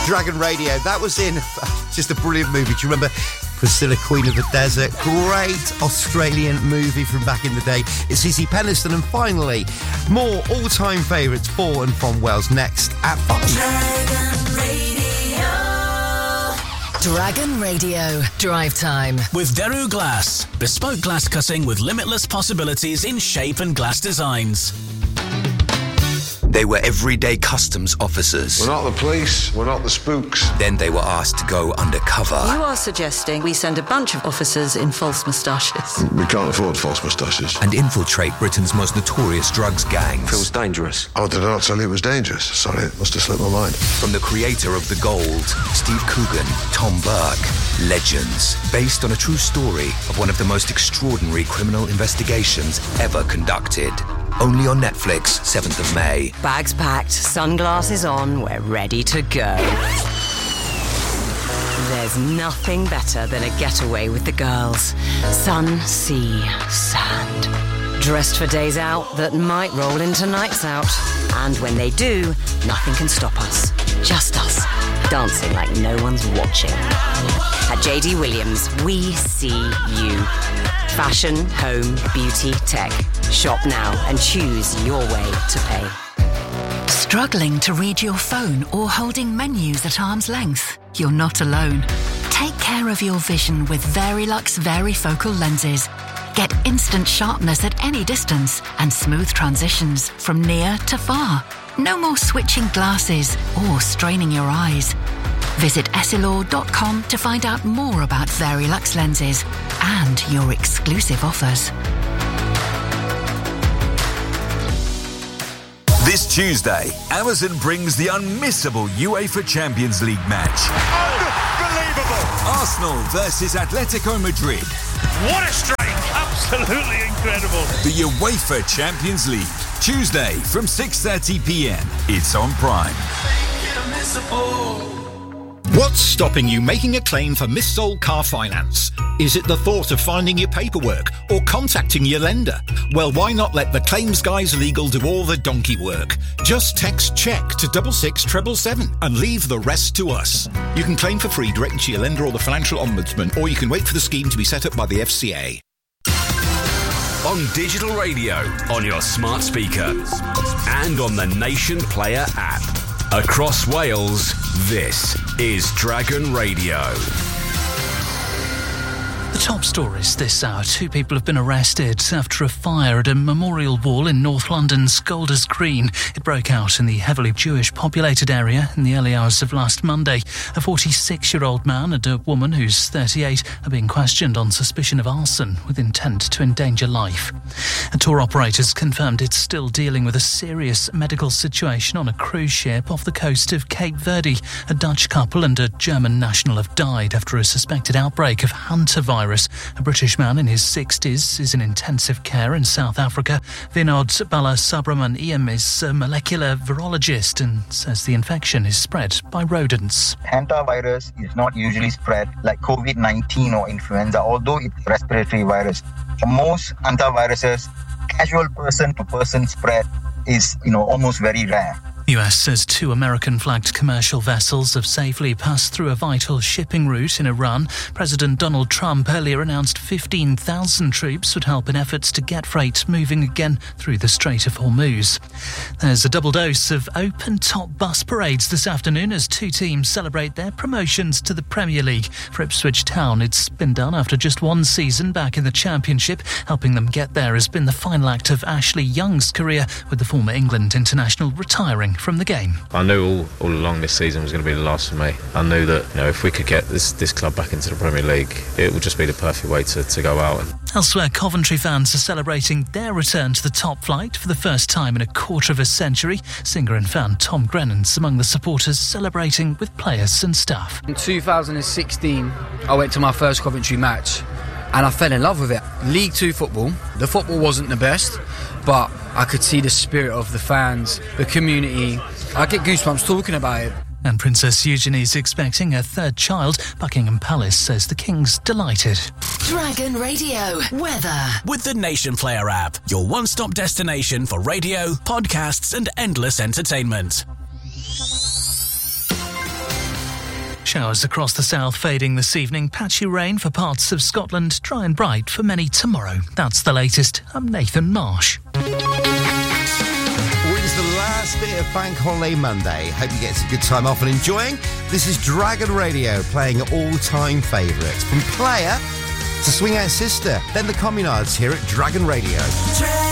Dragon Radio. That was in just a brilliant movie. Do you remember Priscilla, Queen of the Desert? Great Australian movie from back in the day. It's Izzy Penniston. And finally, more all-time favourites for and from Wales next at 5. Dragon Radio. Drive Time. With Daru Glass. Bespoke glass cutting with limitless possibilities in shape and glass designs. They were everyday customs officers. We're not the police, we're not the spooks. Then they were asked to go undercover. You are suggesting we send a bunch of officers in false moustaches. We can't afford false moustaches. And infiltrate Britain's most notorious drugs gangs. Feels dangerous. Oh, did I not tell you it was dangerous? Sorry, it must have slipped my mind. From the creator of The Gold, Steve Coogan, Tom Burke, Legends. Based on a true story of one of the most extraordinary criminal investigations ever conducted. Only on Netflix, 7th of May. Bags packed, sunglasses on, we're ready to go. There's nothing better than a getaway with the girls. Sun, sea, sand. Dressed for days out that might roll into nights out. And when they do, nothing can stop us. Just us, dancing like no one's watching. At JD Williams, we see you. Fashion, home, beauty, tech. Shop now and choose your way to pay. Struggling to read your phone or holding menus at arm's length? You're not alone. Take care of your vision with Verilux Varifocal lenses. Get instant sharpness at any distance and smooth transitions from near to far. No more switching glasses or straining your eyes. Visit essilor.com to find out more about Verilux lenses and your exclusive offers. This Tuesday, Amazon brings the unmissable UEFA Champions League match. Unbelievable! Arsenal versus Atletico Madrid. What a strike! Absolutely incredible. The UEFA Champions League. Tuesday from 6:30pm. It's on Prime. What's stopping you making a claim for missold car finance? Is it the thought of finding your paperwork or contacting your lender? Well, why not let the Claims Guys Legal do all the donkey work? Just text CHECK to 66777 and leave the rest to us. You can claim for free directly to your lender or the Financial Ombudsman, or you can wait for the scheme to be set up by the FCA. On digital radio, on your smart speaker, and on the Nation Player app. Across Wales, this is Dragon Radio. The top stories this hour. 2 people have been arrested after a fire at a memorial wall in North London's Golders Green. It broke out in the heavily Jewish populated area in the early hours of last Monday. A 46-year-old man and a woman who's 38 are being questioned on suspicion of arson with intent to endanger life. A tour operators confirmed it's still dealing with a serious medical situation on a cruise ship off the coast of Cape Verde. A Dutch couple and a German national have died after a suspected outbreak of hantavirus. A British man in his 60s is in intensive care in South Africa. Vinod Balasubramaniam is a molecular virologist and says the infection is spread by rodents. Hantavirus is not usually spread like COVID-19 or influenza, although it's a respiratory virus. For most hantaviruses, casual person-to-person spread is, almost very rare. The US says 2 American-flagged commercial vessels have safely passed through a vital shipping route in Iran. President Donald Trump earlier announced 15,000 troops would help in efforts to get freight moving again through the Strait of Hormuz. There's a double dose of open-top bus parades this afternoon as 2 teams celebrate their promotions to the Premier League. For Ipswich Town, it's been done after just 1 season back in the Championship. Helping them get there has been the final act of Ashley Young's career, with the former England international retiring from the game. I knew all along this season was going to be the last for me. I knew that if we could get this club back into the Premier League, it would just be the perfect way to go out. Elsewhere, Coventry fans are celebrating their return to the top flight for the first time in a quarter of a century. Singer and fan Tom Grennan's among the supporters celebrating with players and staff. In 2016, I went to my first Coventry match and I fell in love with it. League 2 football. The football wasn't the best, but I could see the spirit of the fans, the community. I get goosebumps talking about it. And Princess Eugenie's expecting her 3rd child. Buckingham Palace says the King's delighted. Dragon Radio weather. With the Nation Player app, your one-stop destination for radio, podcasts and endless entertainment. Showers across the south fading this evening. Patchy rain for parts of Scotland. Dry and bright for many tomorrow. That's the latest. I'm Nathan Marsh. It's the last bit of Bank Holiday Monday. Hope you get a good time off and enjoying. This is Dragon Radio playing all-time favourites. From Player to Swing Out Sister. Then the Communards here at Dragon Radio.